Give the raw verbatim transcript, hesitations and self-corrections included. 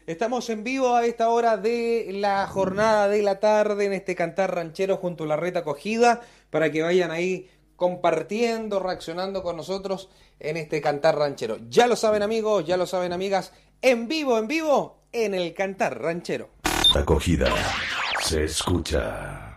Estamos en vivo a esta hora de la jornada de la tarde en este Cantar Ranchero junto a la Reta Acogida para que vayan ahí compartiendo, reaccionando con nosotros en este Cantar Ranchero. Ya lo saben amigos, ya lo saben amigas, en vivo, en vivo, en el Cantar Ranchero. Acogida se escucha.